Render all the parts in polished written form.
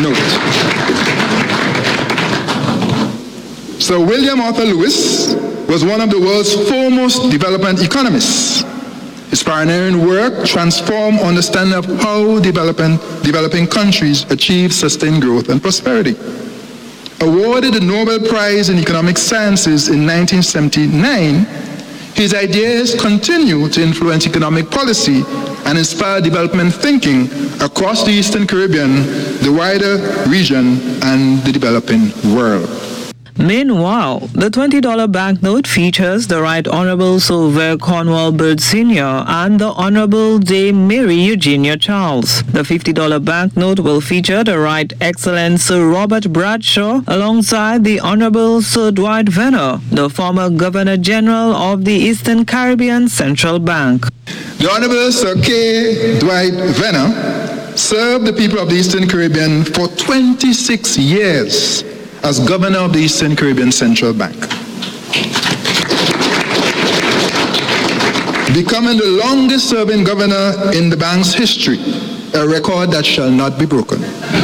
note. Sir William Arthur Lewis was one of the world's foremost development economists. His pioneering work transformed understanding of how developing countries achieve sustained growth and prosperity. Awarded the Nobel Prize in Economic Sciences in 1979, his ideas continue to influence economic policy and inspire development thinking across the Eastern Caribbean, the wider region, and the developing world. Meanwhile, the $20 banknote features the Right Honorable Sylvester Cornwall Byrd Sr. and the Honorable Dame Mary Eugenia Charles. The $50 banknote will feature the Right Excellent Sir Robert Bradshaw alongside the Honorable Sir Dwight Venner, the former Governor General of the Eastern Caribbean Central Bank. The Honorable Sir K. Dwight Venner served the people of the Eastern Caribbean for 26 years as Governor of the Eastern Caribbean Central Bank, becoming the longest-serving governor in the bank's history, a record that shall not be broken.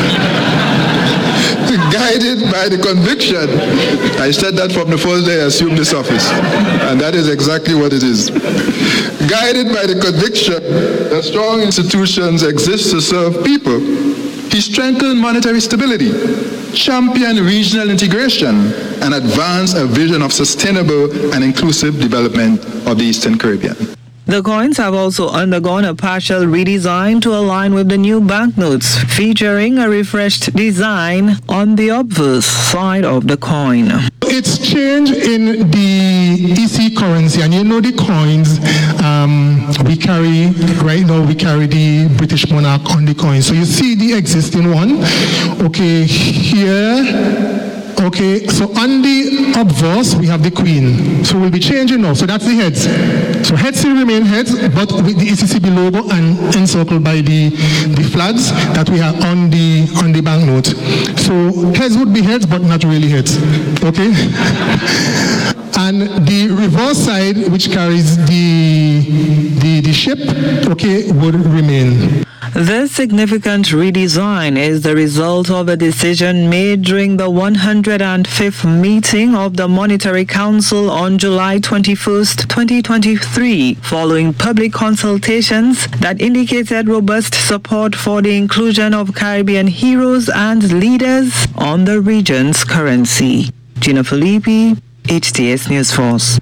Guided by the conviction, I said that from the first day I assumed this office, and that is exactly what it is. Guided by the conviction that strong institutions exist to serve people, he strengthened monetary stability, championed regional integration, and advanced a vision of sustainable and inclusive development of the Eastern Caribbean. The coins have also undergone a partial redesign to align with the new banknotes, featuring a refreshed design on the obverse side of the coin. It's change in the EC currency, and you know the coins we carry right now. We carry the British monarch on the coin. So you see the existing one. Okay, here. Okay, so on the obverse, we have the queen. So we'll be changing now. So that's the heads. So heads still remain heads, but with the ECCB logo and encircled by the flags that we have on the banknote. So heads would be heads, but not really heads. Okay? And the reverse side, which carries the ship, okay, would remain. This significant redesign is the result of a decision made during the 105th meeting of the Monetary Council on July 21st, 2023, following public consultations that indicated robust support for the inclusion of Caribbean heroes and leaders on the region's currency. Gina Filippi, HTS News Force.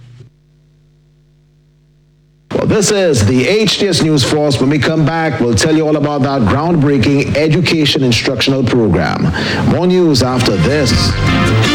Well, this is the HTS News Force. When we come back, we'll tell you all about that groundbreaking education instructional program. More news after this.